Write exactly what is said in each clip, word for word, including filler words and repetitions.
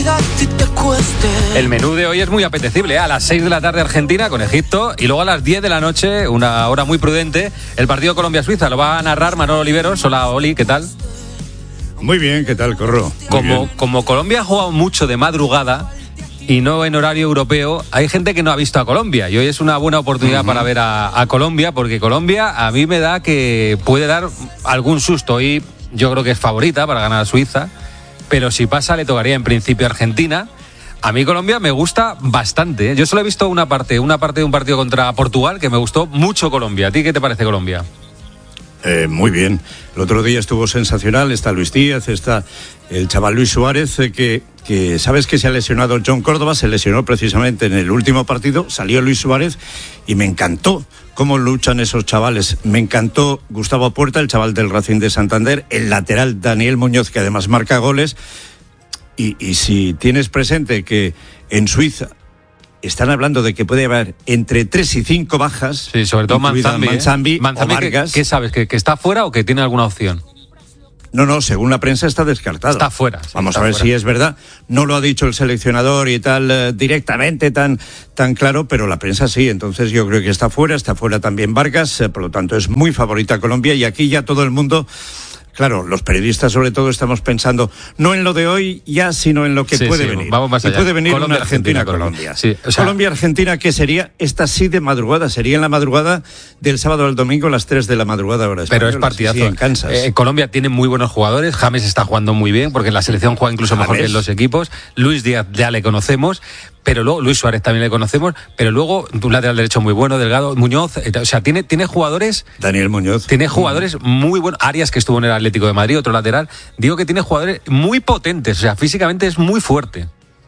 El menú de hoy es muy apetecible, ¿eh? A las seis de la tarde Argentina con Egipto y luego a las diez de la noche, una hora muy prudente, el partido Colombia-Suiza. Lo va a narrar Manolo Oliveros. Hola, Oli, ¿qué tal? Muy bien, ¿qué tal, Corro? Muy como, bien. como Colombia ha jugado mucho de madrugada y no en horario europeo, hay gente que no ha visto a Colombia y hoy es una buena oportunidad uh-huh. para ver a, a Colombia, porque Colombia a mí me da que puede dar algún susto y yo creo que es favorita para ganar a Suiza, pero si pasa le tocaría en principio a Argentina. A mí Colombia me gusta bastante, ¿eh? Yo solo he visto una parte, una parte de un partido contra Portugal que me gustó mucho Colombia. ¿A ti qué te parece Colombia? Eh, muy bien. El otro día estuvo sensacional. Está Luis Díaz, está el chaval Luis Suárez, eh, que, que sabes que se ha lesionado John Córdoba, se lesionó precisamente en el último partido, salió Luis Suárez y me encantó cómo luchan esos chavales. Me encantó Gustavo Puerta, el chaval del Racing de Santander, el lateral Daniel Muñoz, que además marca goles. Y, y si tienes presente que en Suiza están hablando de que puede haber entre tres y cinco bajas, sí, sobre todo Manzambi, Manzambi, ¿eh? Manzambi, o Vargas. ¿qué, ¿Qué sabes? ¿Que, ¿Que está fuera o que tiene alguna opción? No, no, según la prensa está descartado. Está fuera. Sí, Vamos está a ver fuera. si es verdad. No lo ha dicho el seleccionador y tal eh, directamente, tan, tan claro, pero la prensa sí. Entonces yo creo que está fuera, está fuera también Vargas, eh, por lo tanto es muy favorita Colombia y aquí ya todo el mundo... Claro, los periodistas sobre todo estamos pensando no en lo de hoy ya, sino en lo que sí, puede sí, venir. Vamos más allá. Y puede venir Colombia, una Argentina-Colombia. Argentina, sí, o sea, Colombia-Argentina, que sería esta sí de madrugada, sería en la madrugada del sábado al domingo a las tres de la madrugada hora española. Pero es partidazo. Sí, en Kansas. Eh, Colombia tiene muy buenos jugadores, James está jugando muy bien, porque en la selección juega incluso James. mejor que en los equipos. Luis Díaz ya le conocemos, pero luego Luis Suárez también le conocemos, pero luego un lateral derecho muy bueno, Delgado, Muñoz, eh, o sea, tiene, tiene jugadores... Daniel Muñoz. Tiene jugadores muy buenos. Arias, que estuvo en el Atlético de Madrid, otro lateral. Digo que tiene jugadores muy potentes, o sea, físicamente es muy fuerte.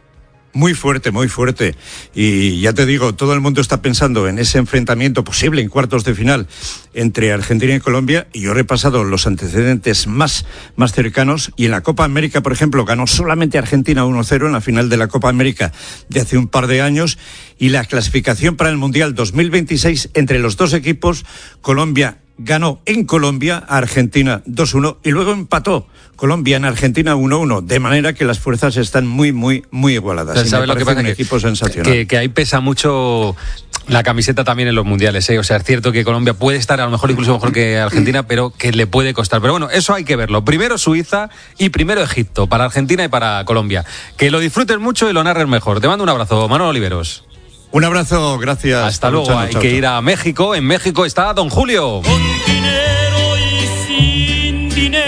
Muy fuerte, muy fuerte. Y ya te digo, todo el mundo está pensando en ese enfrentamiento posible en cuartos de final entre Argentina y Colombia, y yo he repasado los antecedentes más, más cercanos, y en la Copa América, por ejemplo, ganó solamente Argentina uno cero en la final de la Copa América de hace un par de años, y la clasificación para el Mundial dos mil veintiséis entre los dos equipos, Colombia ganó en Colombia a Argentina dos uno y luego empató Colombia en Argentina uno uno, de manera que las fuerzas están muy, muy, muy igualadas. ¿Sabes lo que pasa? Un que, equipo sensacional. Que, que ahí pesa mucho la camiseta también en los mundiales, ¿eh? O sea, es cierto que Colombia puede estar a lo mejor incluso mejor que Argentina, pero que le puede costar. Pero bueno, eso hay que verlo. Primero Suiza y primero Egipto, para Argentina y para Colombia. Que lo disfruten mucho y lo narren mejor. Te mando un abrazo, Manolo Oliveros. Un abrazo, gracias. Hasta luego. Luchando, Hay chao, que chao. ir a México. En México está Don Julio. Con dinero y sin dinero.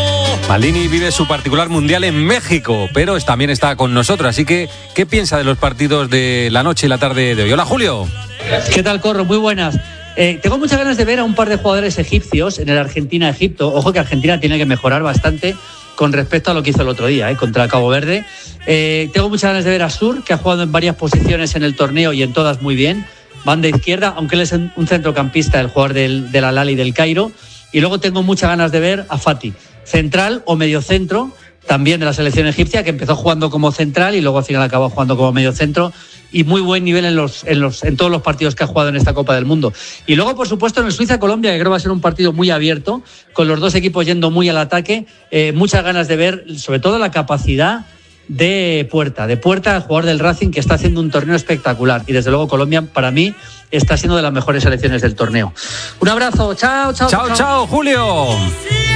Maldini vive su particular mundial en México, pero también está con nosotros. Así que, ¿qué piensa de los partidos de la noche y la tarde de hoy? Hola, Julio. ¿Qué tal, Corro? Muy buenas. Eh, tengo muchas ganas de ver a un par de jugadores egipcios en el Argentina-Egipto. Ojo que Argentina tiene que mejorar bastante con respecto a lo que hizo el otro día, ¿eh? contra Cabo Verde. Eh, tengo muchas ganas de ver a Sur, que ha jugado en varias posiciones en el torneo y en todas muy bien. Banda izquierda, aunque él es un centrocampista, el jugador del, del Al-Ahly del Cairo. Y luego tengo muchas ganas de ver a Fati, central o mediocentro, también de la selección egipcia, que empezó jugando como central y luego al final acabó jugando como mediocentro. Y muy buen nivel en los, en los en todos los partidos que ha jugado en esta Copa del Mundo. Y luego, por supuesto, en el Suiza-Colombia, que creo va a ser un partido muy abierto, con los dos equipos yendo muy al ataque. Eh, muchas ganas de ver, sobre todo, la capacidad de Puerta, de Puerta, el jugador del Racing, que está haciendo un torneo espectacular. Y desde luego Colombia, para mí, está siendo de las mejores selecciones del torneo. Un abrazo, chao, chao. Chao, chao, chao Julio.